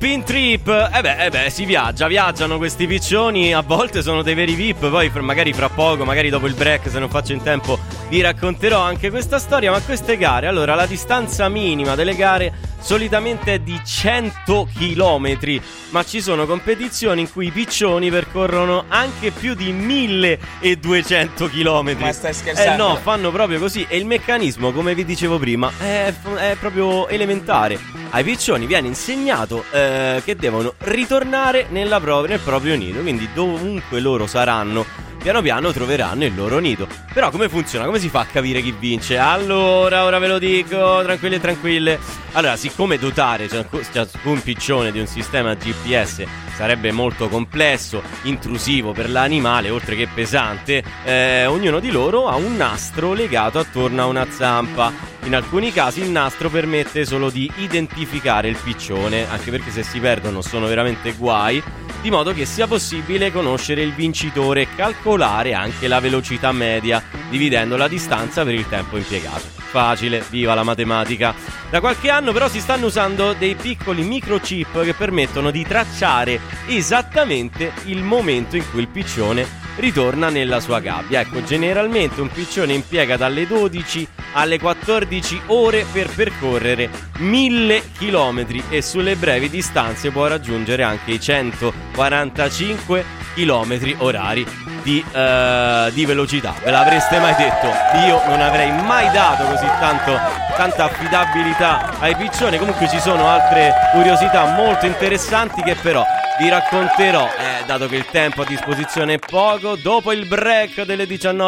Camping trip, si viaggiano questi piccioni, a volte sono dei veri VIP, poi magari fra poco, magari dopo il break, se non faccio in tempo, vi racconterò anche questa storia. Ma queste gare, allora, la distanza minima delle gare solitamente è di 100 km, ma ci sono competizioni in cui i piccioni percorrono anche più di 1200 km. Ma stai scherzando? No, fanno proprio così, e il meccanismo, come vi dicevo prima, è proprio elementare. Ai piccioni viene insegnato che devono ritornare nel proprio nido, quindi dovunque loro saranno, piano piano troveranno il loro nido. Però come funziona? Come si fa a capire chi vince? Allora, ora ve lo dico, tranquille. Allora, siccome dotare ciascun piccione di un sistema GPS sarebbe molto complesso, intrusivo per l'animale, oltre che pesante, ognuno di loro ha un nastro legato attorno a una zampa. In alcuni casi il nastro permette solo di identificare il piccione, anche perché se si perdono sono veramente guai, di modo che sia possibile conoscere il vincitore e calcolare anche la velocità media, dividendo la distanza per il tempo impiegato. Facile, viva la matematica! Da qualche anno però si stanno usando dei piccoli microchip che permettono di tracciare esattamente il momento in cui il piccione ritorna nella sua gabbia. Ecco, generalmente un piccione impiega dalle 12 alle 14 ore per percorrere 1000 km e sulle brevi distanze può raggiungere anche i 145 km orari di velocità. Ve l'avreste mai detto? Io non avrei mai dato così tanta affidabilità ai piccioni. Comunque ci sono altre curiosità molto interessanti che però vi racconterò, dato che il tempo a disposizione è poco, dopo il break delle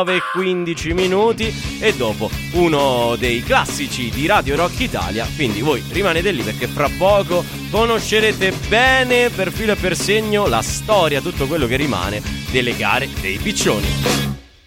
19:15 e dopo uno dei classici di Radio Rock Italia. Quindi voi rimanete lì, perché fra poco conoscerete bene, per filo e per segno, la storia, tutto quello che rimane delle gare dei piccioni.